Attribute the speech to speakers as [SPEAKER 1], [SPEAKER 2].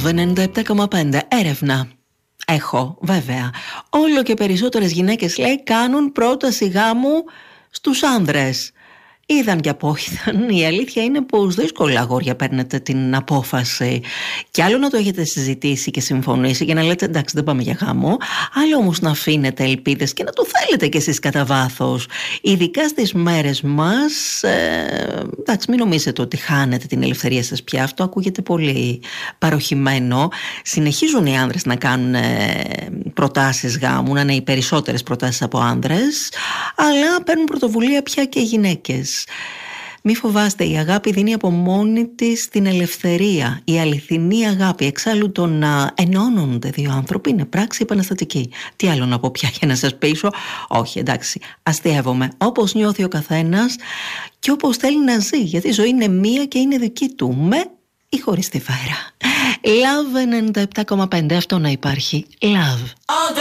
[SPEAKER 1] Love 97,5. Έρευνα. Έχω, βέβαια. Όλο και περισσότερες γυναίκες, λέει, κάνουν πρόταση γάμου στους άνδρες. Είδαν και απόχηθαν. Η αλήθεια είναι πως δύσκολα, αγόρια, παίρνετε την απόφαση. Κι άλλο να το έχετε συζητήσει και συμφωνήσει και να λέτε εντάξει, δεν πάμε για γάμο. Άλλο όμως να αφήνετε ελπίδες και να το θέλετε κι εσείς κατά βάθος. Ειδικά στις μέρες μας, εντάξει, μην νομίζετε ότι χάνετε την ελευθερία σας πια. Αυτό ακούγεται πολύ παροχημένο. Συνεχίζουν οι άνδρες να κάνουν προτάσεις γάμου, να είναι οι περισσότερες προτάσεις από άνδρες, αλλά παίρνουν πρωτοβουλία πια και οι γυναίκες. Μη φοβάστε, η αγάπη δίνει από μόνη της την ελευθερία. Η αληθινή αγάπη, εξάλλου το να ενώνονται δύο άνθρωποι, είναι πράξη επαναστατική. Τι άλλο να πω πια για να σας πείσω? Όχι, εντάξει, αστειεύομαι. Όπως νιώθει ο καθένας και όπως θέλει να ζει, γιατί η ζωή είναι μία και είναι δική του, με ή χωρίς τη φάρα. Love 97,5, αυτό να υπάρχει. Love.